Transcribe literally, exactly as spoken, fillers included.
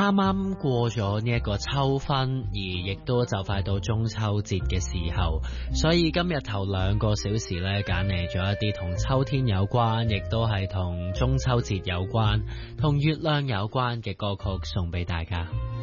啱啱過咗呢一個秋分，而亦都就快到中秋節嘅時候，所以今日頭兩個小時呢，揀嚟咗一啲同秋天有關，亦都係同中秋節有關，同月亮有關嘅歌曲送俾大家。